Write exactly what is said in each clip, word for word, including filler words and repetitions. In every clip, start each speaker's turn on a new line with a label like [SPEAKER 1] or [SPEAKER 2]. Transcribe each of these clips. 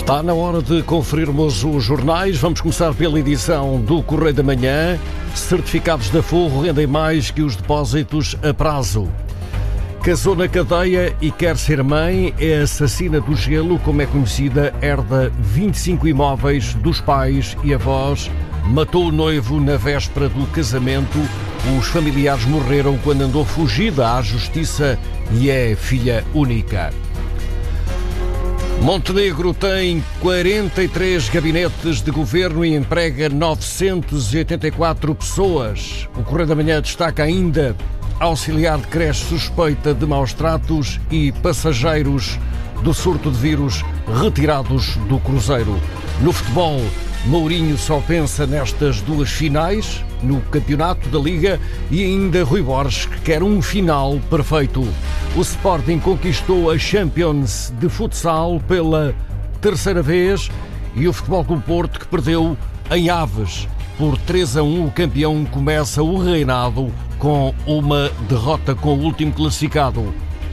[SPEAKER 1] Está na hora de conferirmos os jornais. Vamos começar pela edição do Correio da Manhã. Certificados de aforro rendem mais que os depósitos a prazo. Casou na cadeia e quer ser mãe. É assassina do gelo, como é conhecida, herda vinte e cinco imóveis dos pais e avós. Matou o noivo na véspera do casamento. Os familiares morreram quando andou fugida à justiça e é filha única. Montenegro tem quarenta e três gabinetes de governo e emprega novecentas e oitenta e quatro pessoas. O Correio da Manhã destaca ainda auxiliar de creche suspeita de maus tratos e passageiros do surto de vírus retirados do cruzeiro. No futebol, Mourinho só pensa nestas duas finais, no campeonato da Liga, e ainda Rui Borges, que quer um final perfeito. O Sporting conquistou a Champions de futsal pela terceira vez e o Futebol Clube Porto, que perdeu em Aves por três a um. O campeão começa o reinado com uma derrota com o último classificado.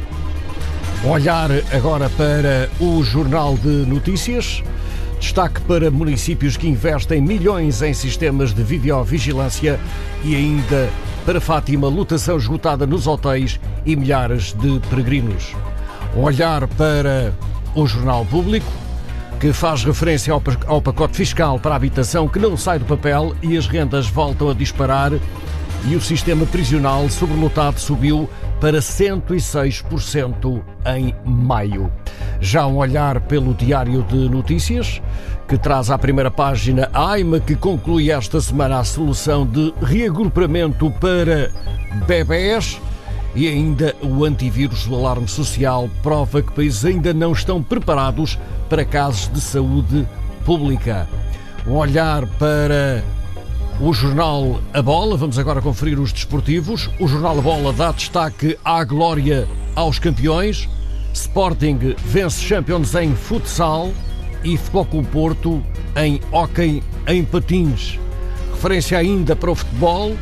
[SPEAKER 1] Olhar agora para o Jornal de Notícias. Destaque para municípios que investem milhões em sistemas de videovigilância e ainda para Fátima, lotação esgotada nos hotéis e milhares de peregrinos. Olhar para o Jornal Público, que faz referência ao pacote fiscal para a habitação que não sai do papel e as rendas voltam a disparar, e o sistema prisional sobrelotado subiu para cento e seis por cento em maio. Já um olhar pelo Diário de Notícias, que traz à primeira página a AIMA, que conclui esta semana a solução de reagrupamento para bebés, e ainda o antivírus do alarme social prova que países ainda não estão preparados para casos de saúde pública. Um olhar para o jornal A Bola. Vamos agora conferir os desportivos. O jornal A Bola dá destaque à glória aos campeões. Sporting vence Champions em futsal e Futebol Clube Porto em hóquei em patins. Referência ainda para o futebol.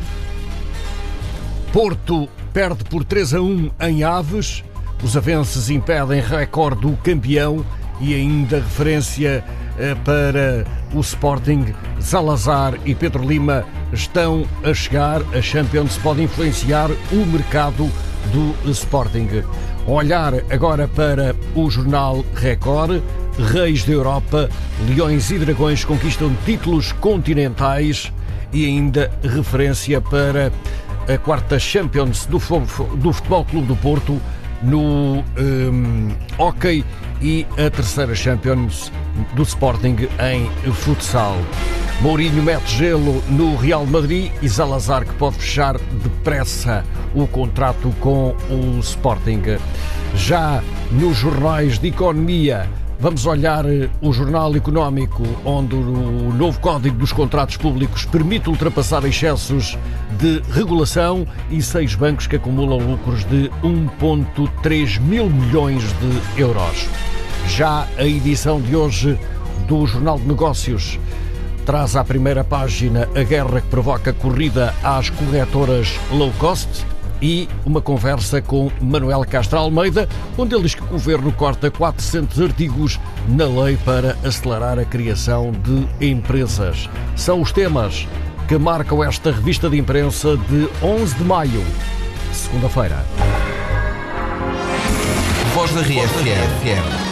[SPEAKER 1] Porto perde por três a um em Aves. Os avanços impedem recorde do campeão. E ainda referência para o Sporting. Salazar e Pedro Lima estão a chegar. A Champions pode influenciar o mercado do Sporting. Olhar agora para o jornal Record. Reis da Europa, Leões e Dragões conquistam títulos continentais, e ainda referência para a quarta Champions do Futebol Clube do Porto no um, hóquei e a terceira Champions do Sporting em futsal. Mourinho mete gelo no Real Madrid e Salazar, que pode fechar depressa o contrato com o Sporting. Já nos jornais de economia, vamos olhar o Jornal Económico, onde o novo Código dos Contratos Públicos permite ultrapassar excessos de regulação e seis bancos que acumulam lucros de um vírgula três mil milhões de euros. Já a edição de hoje do Jornal de Negócios traz à primeira página a guerra que provoca corrida às corretoras low cost e uma conversa com Manuel Castro Almeida, onde ele diz que o Governo corta quatrocentos artigos na lei para acelerar a criação de empresas. São os temas que marcam esta revista de imprensa de onze de maio, segunda-feira.
[SPEAKER 2] Voz da R F M.